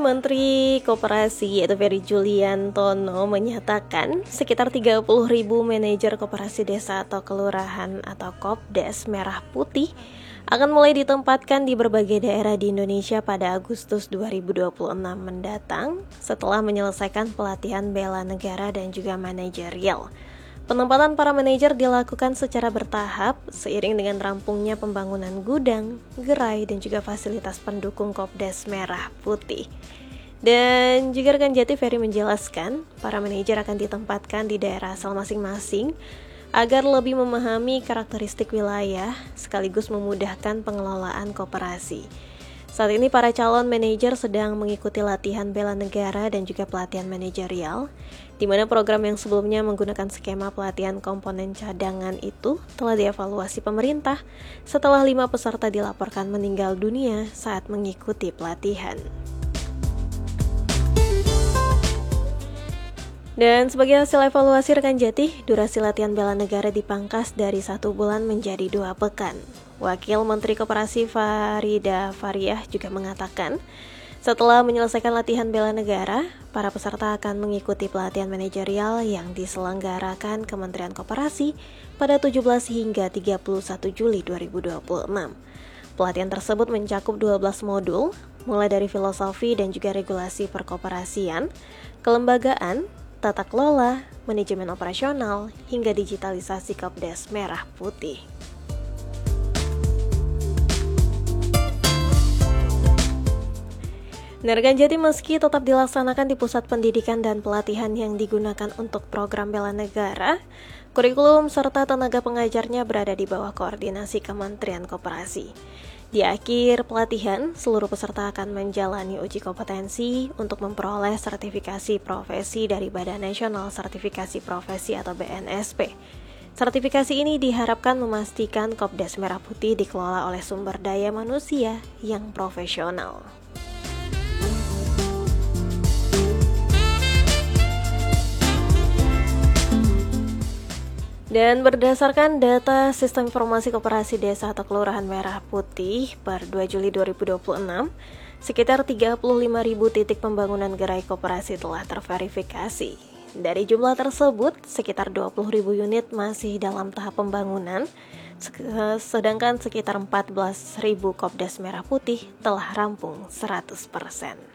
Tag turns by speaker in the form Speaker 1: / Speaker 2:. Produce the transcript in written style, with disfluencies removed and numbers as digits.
Speaker 1: Menteri Koperasi yaitu Ferry Juliantono menyatakan sekitar 30.000 manajer koperasi desa atau kelurahan atau Kopdes Merah Putih akan mulai ditempatkan di berbagai daerah di Indonesia pada Agustus 2026 mendatang setelah menyelesaikan pelatihan bela negara dan juga manajerial. Penempatan para manajer dilakukan secara bertahap seiring dengan rampungnya pembangunan gudang, gerai, dan juga fasilitas pendukung Kopdes Merah Putih. Dan juga rekan Jati Ferry menjelaskan, para manajer akan ditempatkan di daerah asal masing-masing agar lebih memahami karakteristik wilayah sekaligus memudahkan pengelolaan koperasi. Saat ini para calon manajer sedang mengikuti latihan bela negara dan juga pelatihan manajerial, di mana program yang sebelumnya menggunakan skema pelatihan komponen cadangan itu telah dievaluasi pemerintah setelah 5 peserta dilaporkan meninggal dunia saat mengikuti pelatihan. Dan sebagai hasil evaluasi rekan Jati, durasi latihan bela negara dipangkas dari 1 bulan menjadi 2 pekan. Wakil Menteri Koperasi Farida Fariah juga mengatakan, setelah menyelesaikan latihan bela negara, para peserta akan mengikuti pelatihan manajerial yang diselenggarakan Kementerian Koperasi pada 17 hingga 31 Juli 2026. Pelatihan tersebut mencakup 12 modul, mulai dari filosofi dan juga regulasi perkoperasian, kelembagaan, tata kelola, manajemen operasional, hingga digitalisasi Kopdes Merah Putih. Rekan Jati, meski tetap dilaksanakan di pusat pendidikan dan pelatihan yang digunakan untuk program bela negara, kurikulum serta tenaga pengajarnya berada di bawah koordinasi Kementerian Koperasi. Di akhir pelatihan, seluruh peserta akan menjalani uji kompetensi untuk memperoleh sertifikasi profesi dari Badan Nasional Sertifikasi Profesi atau BNSP. Sertifikasi ini diharapkan memastikan Kopdes Merah Putih dikelola oleh sumber daya manusia yang profesional. Dan berdasarkan data Sistem Informasi Koperasi Desa atau Kelurahan Merah Putih per 2 Juli 2026, sekitar 35.000 titik pembangunan gerai koperasi telah terverifikasi. Dari jumlah tersebut, sekitar 20.000 unit masih dalam tahap pembangunan, sedangkan sekitar 14.000 Kopdes Merah Putih telah rampung 100%.